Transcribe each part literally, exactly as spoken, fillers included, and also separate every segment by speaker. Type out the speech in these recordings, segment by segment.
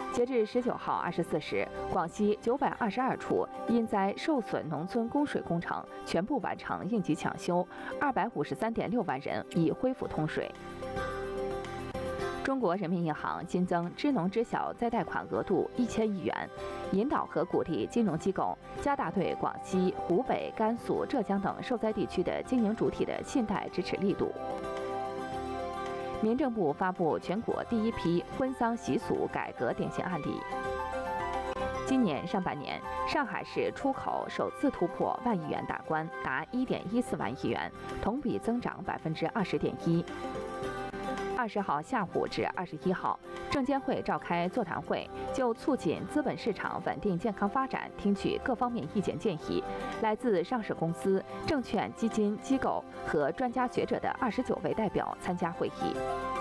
Speaker 1: 截至十九号二十四时，广西九百二十二处因灾受损农村供水工程全部完成应急抢修，二百五十三点六万人已恢复通水。中国人民银行新增支农支小再贷款额度一千亿元，引导和鼓励金融机构加大对广西、湖北、甘肃、浙江等受灾地区的经营主体的信贷支持力度。民政部发布全国第一批婚丧习俗改革典型案例。今年上半年，上海市出口首次突破万亿元大关，达一点一四万亿元，同比增长百分之二十点一。二十号下午至二十一号，证监会召开座谈会，就促进资本市场稳定健康发展，听取各方面意见建议。来自上市公司、证券基金机构和专家学者的二十九位代表参加会议。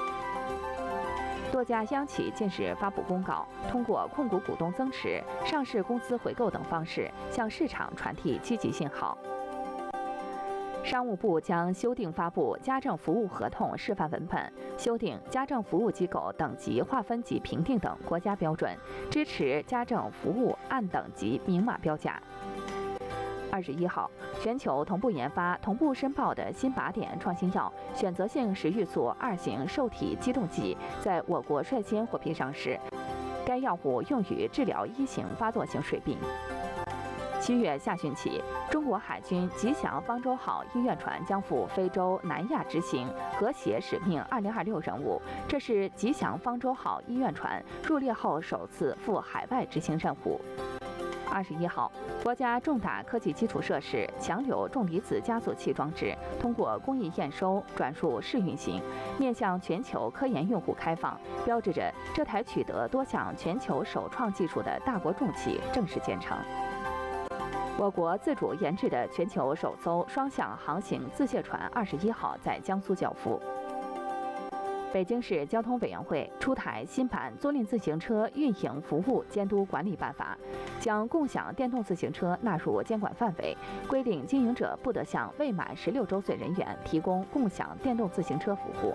Speaker 1: 多家央企近日发布公告，通过控股股东增持、上市公司回购等方式，向市场传递积极信号。商务部将修订发布家政服务合同示范文本，修订家政服务机构等级划分及评定等国家标准，支持家政服务按等级明码标价。二十一号，全球同步研发、同步申报的新靶点创新药选择性食欲素二型受体激动剂在我国率先获批上市，该药物用于治疗一型发作性水病。七月下旬起，中国海军吉祥方舟号医院船将赴非洲、南亚执行和谐使命二零二六任务。这是吉祥方舟号医院船入列后首次赴海外执行任务。二十一号，国家重大科技基础设施强流重离子加速器装置通过工艺验收转入试运行，面向全球科研用户开放，标志着这台取得多项全球首创技术的大国重器正式建成。我国自主研制的全球首艘双向航行自卸船二十一号在江苏交付。北京市交通委员会出台新版租赁自行车运营服务监督管理办法，将共享电动自行车纳入监管范围，规定经营者不得向未满十六周岁人员提供共享电动自行车服务。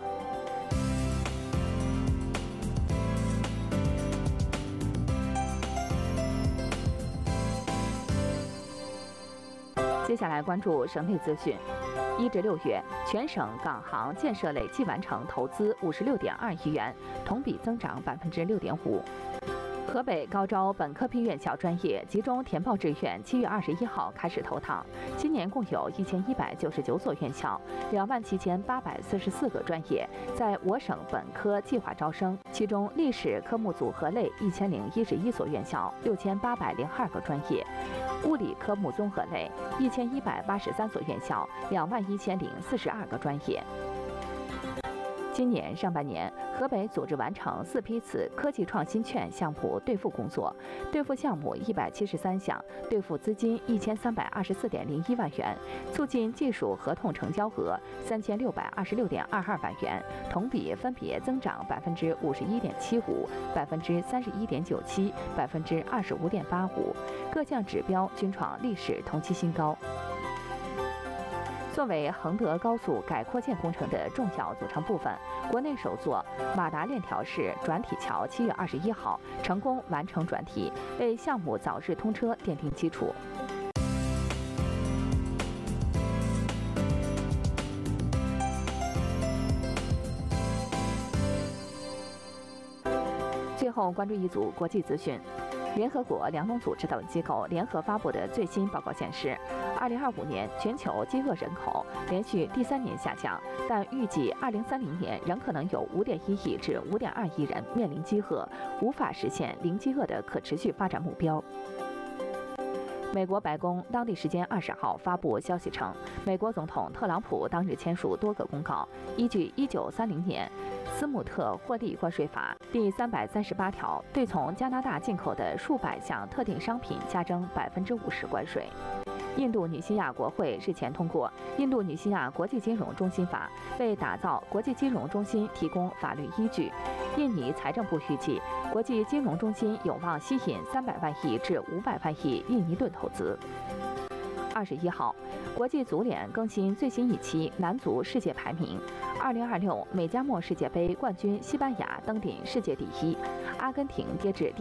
Speaker 1: 接下来关注省内资讯。一至六月，全省港航建设累计完成投资五十六点二亿元，同比增长百分之六点五。河北高招本科批院校专业集中填报志愿，七月二十一号开始投档。今年共有一千一百九十九所院校，两万七千八百四十四个专业在我省本科计划招生，其中历史科目组合类一千零一十一所院校，六千八百零二个专业。物理科目综合类一千一百八十三所院校，两万一千零四十二个专业。今年上半年，河北组织完成四批次科技创新券项目兑付工作，兑付项目一百七十三项，兑付资金一千三百二十四点零一万元，促进技术合同成交额三千六百二十六点二二万元，同比分别增长百分之五十一点七五、百分之三十一点九七、百分之二十五点八五，各项指标均创历史同期新高。作为衡德高速改扩建工程的重要组成部分，国内首座马达链条式转体桥七月二十一号成功完成转体，为项目早日通车奠定基础。最后关注一组国际资讯。联合国粮农组织等机构联合发布的最新报告显示，二零二五年全球饥饿人口连续第三年下降，但预计二零三零年仍可能有五点一亿至五点二亿人面临饥饿，无法实现零饥饿的可持续发展目标。美国白宫当地时间二十号发布消息称，美国总统特朗普当日签署多个公告，依据一九三零年斯姆特获利关税法第三百三十八条，对从加拿大进口的数百项特定商品加征百分之五十关税。印度尼西亚国会日前通过《印度尼西亚国际金融中心法》，为打造国际金融中心提供法律依据。印尼财政部预计，国际金融中心有望吸引三百万亿至五百万亿印尼盾投资。二十一号，国际足联更新最新一期男足世界排名。二零二六美加墨世界杯冠军西班牙登顶世界第一，阿根廷跌至第